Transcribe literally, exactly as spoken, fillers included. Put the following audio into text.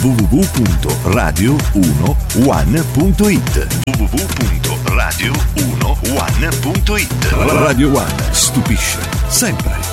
w w w punto radio uno one punto it. w w w punto radio uno one punto it. Radio One stupisce sempre.